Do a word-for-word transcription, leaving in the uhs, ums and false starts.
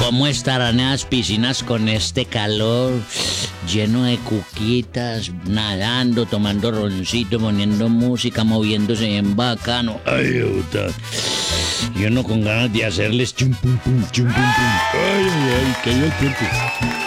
¿Cómo estarán esas piscinas con este calor? Lleno de cuquitas, nadando, tomando roncito, poniendo música, moviéndose bien bacano. Ay, puta. Yo no con ganas de hacerles chum pum pum, chum pum pum. Ay, ay, ay, que yo tiempo.